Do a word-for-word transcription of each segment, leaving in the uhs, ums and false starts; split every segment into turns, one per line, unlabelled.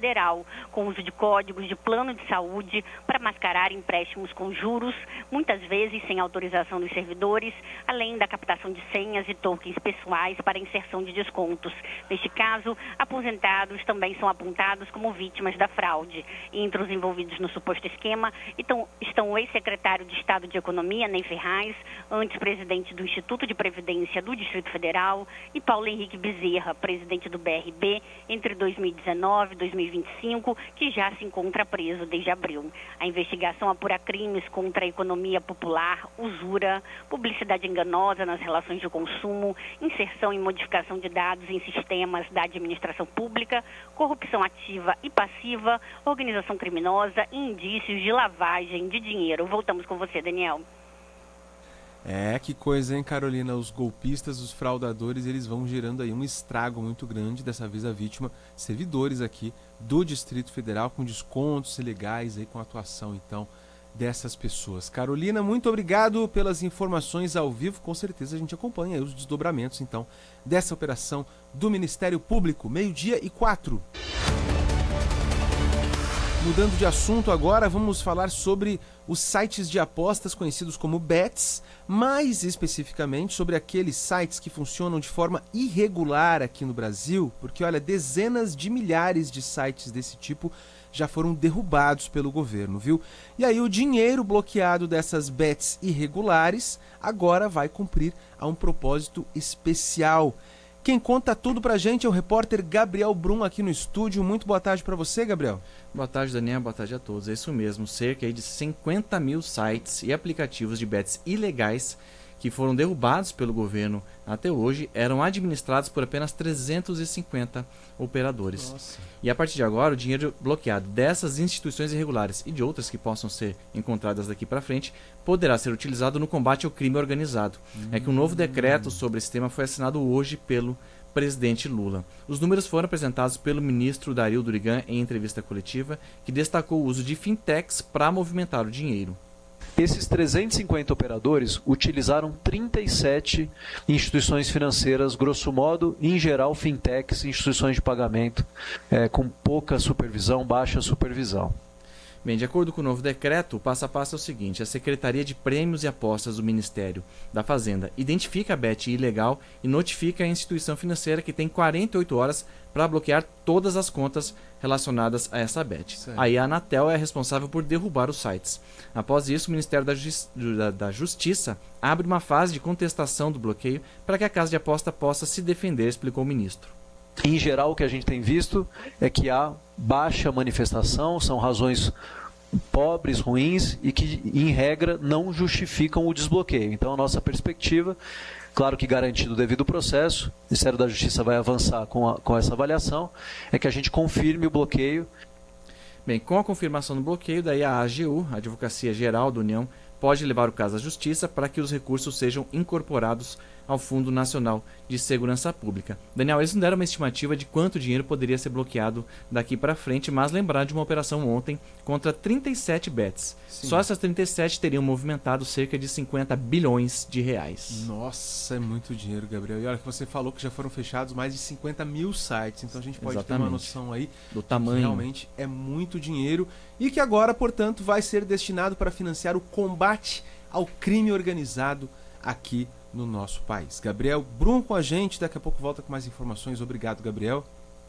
Federal, com uso de códigos de plano de saúde para mascarar empréstimos com juros, muitas vezes sem autorização dos servidores, além da captação de senhas e tokens pessoais para inserção de descontos. Neste caso, aposentados também são apontados como vítimas da fraude. Entre os envolvidos no suposto esquema então, estão o ex-secretário de Estado de Economia, Ney Ferraz, antes presidente do Instituto de Previdência do Distrito Federal, e Paulo Henrique Bezerra, presidente do B R B, entre dois mil e dezenove e dois mil e vinte e cinco, que já se encontra preso desde abril. A investigação apura crimes contra a economia popular, usura, publicidade enganosa nas relações de consumo, inserção e modificação de dados em sistemas da administração pública, corrupção ativa e passiva, organização criminosa e indícios de lavagem de dinheiro. Voltamos com você, Daniel.
É, que coisa, hein, Carolina? Os golpistas, os fraudadores, eles vão gerando aí um estrago muito grande. Dessa vez a vítima, servidores aqui do Distrito Federal, com descontos ilegais aí, com a atuação, então, dessas pessoas. Carolina, muito obrigado pelas informações ao vivo. Com certeza a gente acompanha aí os desdobramentos, então, dessa operação do Ministério Público. Meio-dia e quatro. Mudando de assunto agora, vamos falar sobre os sites de apostas conhecidos como bets, mais especificamente sobre aqueles sites que funcionam de forma irregular aqui no Brasil, porque olha, dezenas de milhares de sites desse tipo já foram derrubados pelo governo, viu? E aí o dinheiro bloqueado dessas bets irregulares agora vai cumprir a um propósito especial. Quem conta tudo pra gente é o repórter Gabriel Brum aqui no estúdio. Muito boa tarde pra você, Gabriel.
Boa tarde, Daniel. Boa tarde a todos. É isso mesmo. Cerca de cinquenta mil sites e aplicativos de bets ilegais que foram derrubados pelo governo até hoje eram administrados por apenas trezentos e cinquenta operadores. Nossa. E a partir de agora, o dinheiro bloqueado dessas instituições irregulares e de outras que possam ser encontradas daqui para frente poderá ser utilizado no combate ao crime organizado. Hum. É que um novo decreto sobre esse tema foi assinado hoje pelo presidente Lula. Os números foram apresentados pelo ministro Dario Durigan em entrevista coletiva, que destacou o uso de fintechs para movimentar o dinheiro.
Esses trezentos e cinquenta operadores utilizaram trinta e sete instituições financeiras, grosso modo, em geral fintechs, instituições de pagamento, é, com pouca supervisão, baixa supervisão.
Bem, de acordo com o novo decreto, o passo a passo é o seguinte: a Secretaria de Prêmios e Apostas do Ministério da Fazenda identifica a bet ilegal e notifica a instituição financeira, que tem quarenta e oito horas para bloquear todas as contas relacionadas a essa bet. Certo. Aí a Anatel é responsável por derrubar os sites. Após isso, o Ministério da, Justi- da, da Justiça abre uma fase de contestação do bloqueio para que a casa de aposta possa se defender, explicou o ministro.
Em geral, o que a gente tem visto é que há baixa manifestação, são razões pobres, ruins e que, em regra, não justificam o desbloqueio. Então, a nossa perspectiva, claro que garantido o devido processo, o Ministério da Justiça vai avançar com, a, com essa avaliação, é que a gente confirme o bloqueio.
Bem, com a confirmação do bloqueio, daí a A G U, a Advocacia Geral da União, pode levar o caso à Justiça para que os recursos sejam incorporados ao Fundo Nacional de Segurança Pública. Daniel, eles não deram uma estimativa de quanto dinheiro poderia ser bloqueado daqui para frente, mas lembraram de uma operação ontem contra trinta e sete bets. Sim. Só essas trinta e sete teriam movimentado cerca de cinquenta bilhões de reais.
Nossa, é muito dinheiro, Gabriel. E olha que você falou que já foram fechados mais de cinquenta mil sites, então a gente pode
Exatamente.
ter uma noção aí
do tamanho.
Que realmente é muito dinheiro e que agora, portanto, vai ser destinado para financiar o combate ao crime organizado aqui no nosso país. Gabriel Brum com a gente, daqui a pouco volta com mais informações. Obrigado, Gabriel.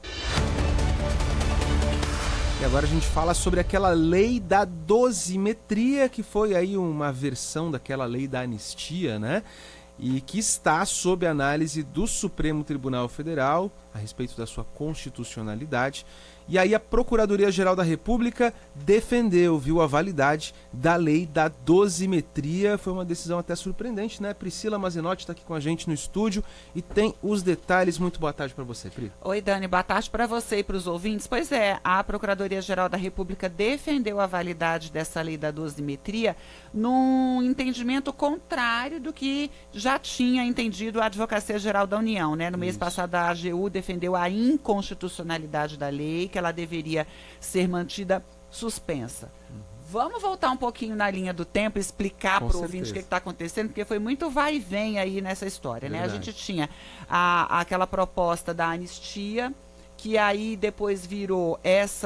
E agora a gente fala sobre aquela lei da dosimetria, que foi aí uma versão daquela lei da anistia, né? E que está sob análise do Supremo Tribunal Federal a respeito da sua constitucionalidade. E aí a Procuradoria-Geral da República defendeu, viu, a validade da lei da dosimetria. Foi uma decisão até surpreendente, né? Priscila Mazenotti está aqui com a gente no estúdio e tem os detalhes. Muito boa tarde para você, Pri.
Oi, Dani, boa tarde para você e para os ouvintes. Pois é, a Procuradoria-Geral da República defendeu a validade dessa lei da dosimetria num entendimento contrário do que já tinha entendido a Advocacia Geral da União, né? No mês Isso. passado, a A G U defendeu a inconstitucionalidade da lei, que ela deveria ser mantida suspensa. Uhum. Vamos voltar um pouquinho na linha do tempo e explicar para o ouvinte o que está acontecendo, porque foi muito vai e vem aí nessa história, né? A gente tinha a, aquela proposta da anistia, que aí depois virou essa